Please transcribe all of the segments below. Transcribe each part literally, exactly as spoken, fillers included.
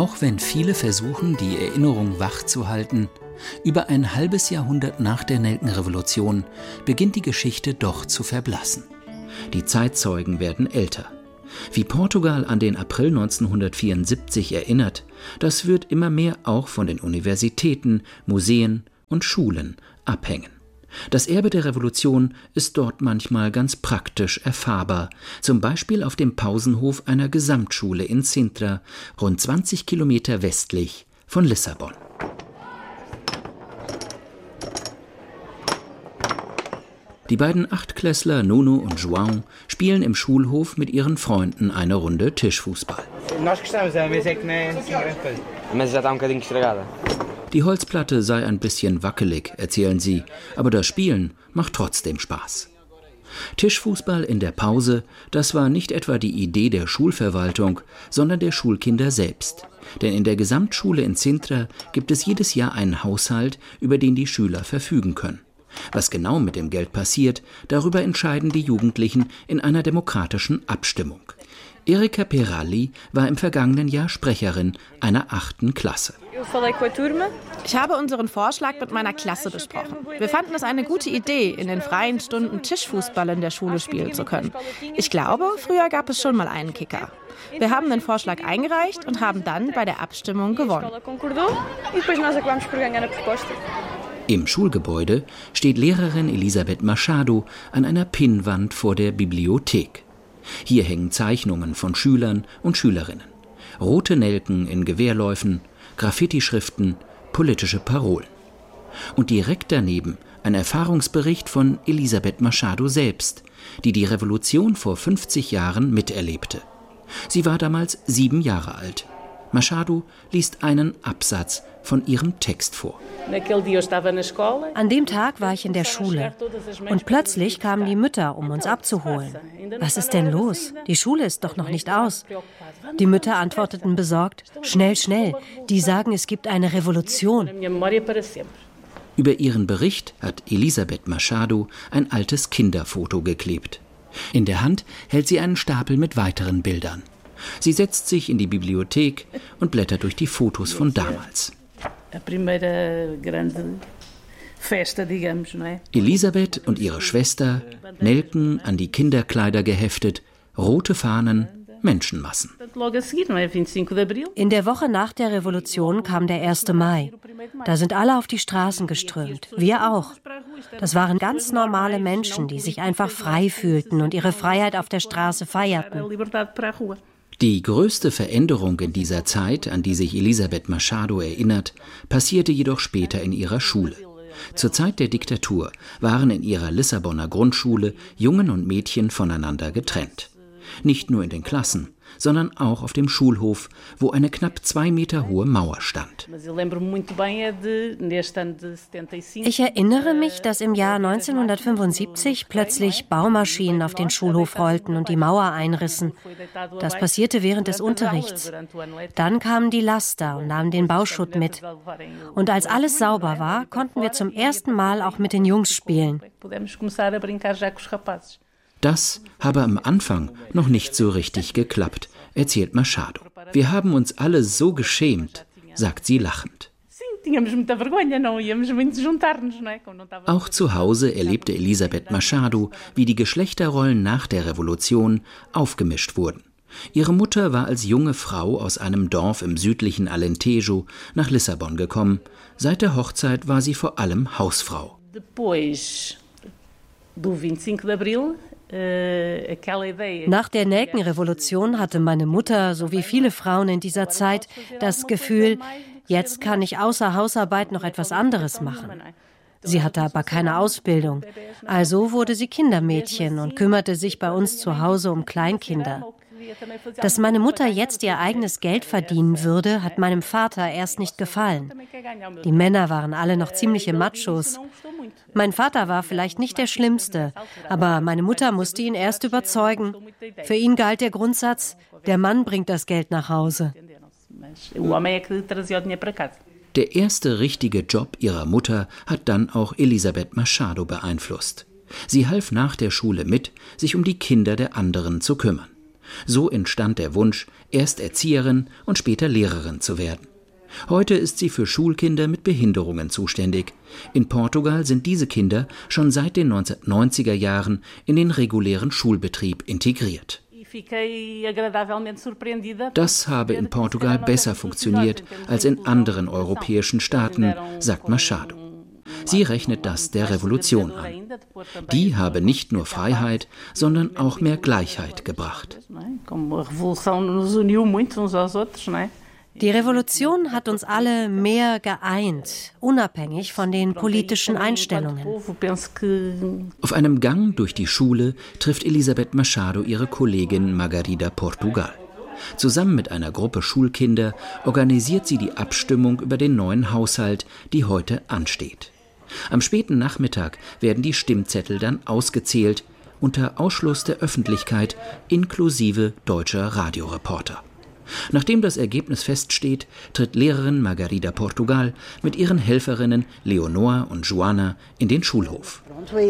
Auch wenn viele versuchen, die Erinnerung wachzuhalten, über ein halbes Jahrhundert nach der Nelkenrevolution beginnt die Geschichte doch zu verblassen. Die Zeitzeugen werden älter. Wie Portugal an den April neunzehnhundertvierundsiebzig erinnert, das wird immer mehr auch von den Universitäten, Museen und Schulen abhängen. Das Erbe der Revolution ist dort manchmal ganz praktisch erfahrbar, zum Beispiel auf dem Pausenhof einer Gesamtschule in Sintra, rund zwanzig Kilometer westlich von Lissabon. Die beiden Achtklässler Nuno und João spielen im Schulhof mit ihren Freunden eine Runde Tischfußball. Die Holzplatte sei ein bisschen wackelig, erzählen sie, aber das Spielen macht trotzdem Spaß. Tischfußball in der Pause, das war nicht etwa die Idee der Schulverwaltung, sondern der Schulkinder selbst. Denn in der Gesamtschule in Sintra gibt es jedes Jahr einen Haushalt, über den die Schüler verfügen können. Was genau mit dem Geld passiert, darüber entscheiden die Jugendlichen in einer demokratischen Abstimmung. Erika Peralli war im vergangenen Jahr Sprecherin einer achten Klasse. Ich habe unseren Vorschlag mit meiner Klasse besprochen. Wir fanden es eine gute Idee, in den freien Stunden Tischfußball in der Schule spielen zu können. Ich glaube, früher gab es schon mal einen Kicker. Wir haben den Vorschlag eingereicht und haben dann bei der Abstimmung gewonnen. Im Schulgebäude steht Lehrerin Elisabeth Machado an einer Pinnwand vor der Bibliothek. Hier hängen Zeichnungen von Schülern und Schülerinnen. Rote Nelken in Gewehrläufen, Graffiti-Schriften, politische Parolen. Und direkt daneben ein Erfahrungsbericht von Elisabeth Machado selbst, die die Revolution vor fünfzig Jahren miterlebte. Sie war damals sieben Jahre alt. Machado liest einen Absatz von ihrem Text vor. An dem Tag war ich in der Schule und plötzlich kamen die Mütter, um uns abzuholen. Was ist denn los? Die Schule ist doch noch nicht aus. Die Mütter antworteten besorgt, schnell, schnell, die sagen, es gibt eine Revolution. Über ihren Bericht hat Elisabeth Machado ein altes Kinderfoto geklebt. In der Hand hält sie einen Stapel mit weiteren Bildern. Sie setzt sich in die Bibliothek und blättert durch die Fotos von damals. Elisabeth und ihre Schwester, Nelken an die Kinderkleider geheftet, rote Fahnen, Menschenmassen. In der Woche nach der Revolution kam der erste Mai. Da sind alle auf die Straßen geströmt, wir auch. Das waren ganz normale Menschen, die sich einfach frei fühlten und ihre Freiheit auf der Straße feierten. Die größte Veränderung in dieser Zeit, an die sich Elisabeth Machado erinnert, passierte jedoch später in ihrer Schule. Zur Zeit der Diktatur waren in ihrer Lissabonner Grundschule Jungen und Mädchen voneinander getrennt. Nicht nur in den Klassen, sondern auch auf dem Schulhof, wo eine knapp zwei Meter hohe Mauer stand. Ich erinnere mich, dass im Jahr neunzehnhundertfünfundsiebzig plötzlich Baumaschinen auf den Schulhof rollten und die Mauer einrissen. Das passierte während des Unterrichts. Dann kamen die Laster und nahmen den Bauschutt mit. Und als alles sauber war, konnten wir zum ersten Mal auch mit den Jungs spielen. Das habe am Anfang noch nicht so richtig geklappt, erzählt Machado. Wir haben uns alle so geschämt, sagt sie lachend. Auch zu Hause erlebte Elisabeth Machado, wie die Geschlechterrollen nach der Revolution aufgemischt wurden. Ihre Mutter war als junge Frau aus einem Dorf im südlichen Alentejo nach Lissabon gekommen. Seit der Hochzeit war sie vor allem Hausfrau. Nach der Nelkenrevolution hatte meine Mutter, so wie viele Frauen in dieser Zeit, das Gefühl, jetzt kann ich außer Hausarbeit noch etwas anderes machen. Sie hatte aber keine Ausbildung, also wurde sie Kindermädchen und kümmerte sich bei uns zu Hause um Kleinkinder. Dass meine Mutter jetzt ihr eigenes Geld verdienen würde, hat meinem Vater erst nicht gefallen. Die Männer waren alle noch ziemliche Machos. Mein Vater war vielleicht nicht der Schlimmste, aber meine Mutter musste ihn erst überzeugen. Für ihn galt der Grundsatz, der Mann bringt das Geld nach Hause. Der erste richtige Job ihrer Mutter hat dann auch Elisabeth Machado beeinflusst. Sie half nach der Schule mit, sich um die Kinder der anderen zu kümmern. So entstand der Wunsch, erst Erzieherin und später Lehrerin zu werden. Heute ist sie für Schulkinder mit Behinderungen zuständig. In Portugal sind diese Kinder schon seit den neunzehnhundertneunziger Jahren in den regulären Schulbetrieb integriert. Das habe in Portugal besser funktioniert als in anderen europäischen Staaten, sagt Machado. Sie rechnet das der Revolution an. Die habe nicht nur Freiheit, sondern auch mehr Gleichheit gebracht. Die Revolution hat uns alle mehr geeint, unabhängig von den politischen Einstellungen. Auf einem Gang durch die Schule trifft Elisabeth Machado ihre Kollegin Margarida Portugal. Zusammen mit einer Gruppe Schulkinder organisiert sie die Abstimmung über den neuen Haushalt, die heute ansteht. Am späten Nachmittag werden die Stimmzettel dann ausgezählt, unter Ausschluss der Öffentlichkeit inklusive deutscher Radioreporter. Nachdem das Ergebnis feststeht, tritt Lehrerin Margarida Portugal mit ihren Helferinnen Leonor und Joana in den Schulhof.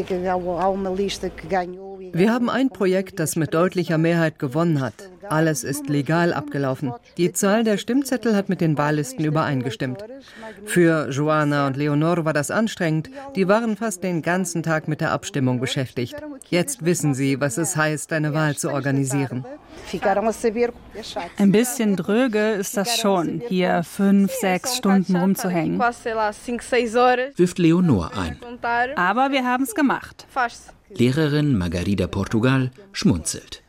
Wir haben ein Projekt, das mit deutlicher Mehrheit gewonnen hat. Alles ist legal abgelaufen. Die Zahl der Stimmzettel hat mit den Wahllisten übereingestimmt. Für Joana und Leonor war das anstrengend. Die waren fast den ganzen Tag mit der Abstimmung beschäftigt. Jetzt wissen sie, was es heißt, eine Wahl zu organisieren. Ein bisschen dröge ist das schon, hier fünf, sechs Stunden rumzuhängen. Wirft Leonor ein. Aber wir haben es gemacht. Lehrerin Margarida Portugal schmunzelt.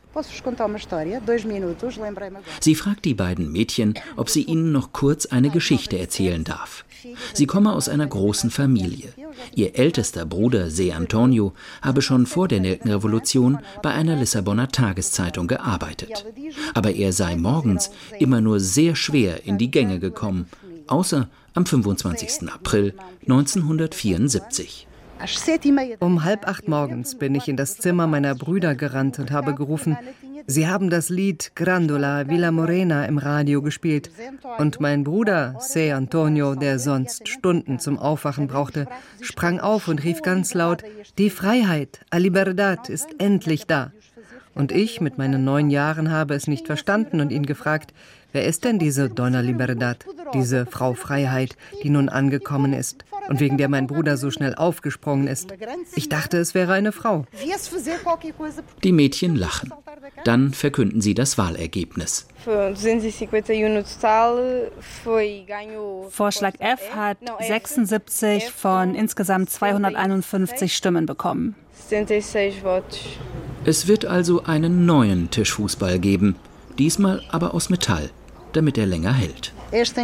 Sie fragt die beiden Mädchen, ob sie ihnen noch kurz eine Geschichte erzählen darf. Sie komme aus einer großen Familie. Ihr ältester Bruder, Zé Antonio, habe schon vor der Nelkenrevolution bei einer Lissabonner Tageszeitung gearbeitet. Aber er sei morgens immer nur sehr schwer in die Gänge gekommen, außer am fünfundzwanzigsten April neunzehnhundertvierundsiebzig. Um halb acht morgens bin ich in das Zimmer meiner Brüder gerannt und habe gerufen, sie haben das Lied Grândola Vila Morena im Radio gespielt. Und mein Bruder, Zé Antonio, der sonst Stunden zum Aufwachen brauchte, sprang auf und rief ganz laut, die Freiheit, a liberdad, ist endlich da. Und ich mit meinen neun Jahren habe es nicht verstanden und ihn gefragt, wer ist denn diese Dona Liberdad, diese Frau Freiheit, die nun angekommen ist und wegen der mein Bruder so schnell aufgesprungen ist? Ich dachte, es wäre eine Frau. Die Mädchen lachen. Dann verkünden sie das Wahlergebnis. Vorschlag F hat sechsundsiebzig von insgesamt zweihunderteinundfünfzig Stimmen bekommen. Es wird also einen neuen Tischfußball geben, diesmal aber aus Metall, damit er länger hält.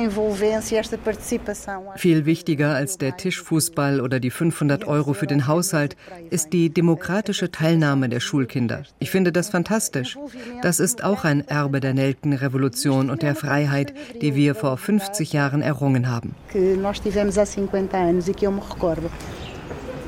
Viel wichtiger als der Tischfußball oder die fünfhundert Euro für den Haushalt ist die demokratische Teilnahme der Schulkinder. Ich finde das fantastisch. Das ist auch ein Erbe der Nelkenrevolution und der Freiheit, die wir vor fünfzig Jahren errungen haben.